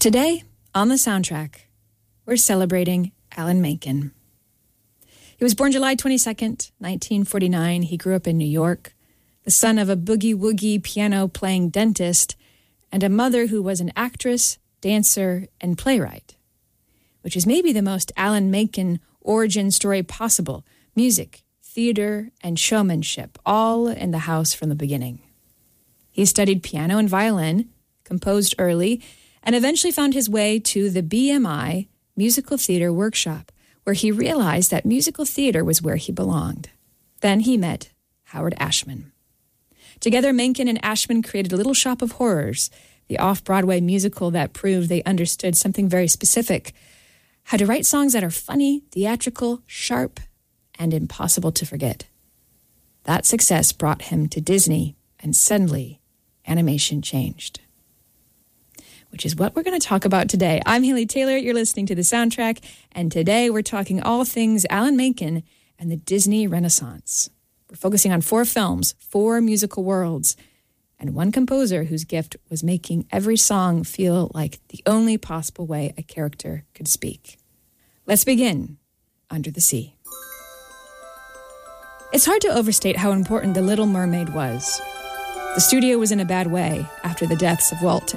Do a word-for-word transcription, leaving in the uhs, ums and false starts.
Today, on the soundtrack, we're celebrating Alan Menken. He was born July twenty-second, nineteen forty-nine. He grew up in New York, the son of a boogie-woogie piano-playing dentist and a mother who was an actress, dancer, and playwright, which is maybe the most Alan Menken origin story possible. Music, theater, and showmanship, all in the house from the beginning. He studied piano and violin, composed early, and eventually found his way to the B M I Musical Theater Workshop, where he realized that musical theater was where he belonged. Then he met Howard Ashman. Together, Menken and Ashman created Little Shop of Horrors, the off-Broadway musical that proved they understood something very specific: how to write songs that are funny, theatrical, sharp, and impossible to forget. That success brought him to Disney, and suddenly, animation changed. Which is what we're going to talk about today. I'm Haley Taylor, you're listening to The Soundtrack, and today we're talking all things Alan Menken and the Disney Renaissance. We're focusing on four films, four musical worlds, and one composer whose gift was making every song feel like the only possible way a character could speak. Let's begin Under the Sea. It's hard to overstate how important The Little Mermaid was. The studio was in a bad way after the deaths of Walt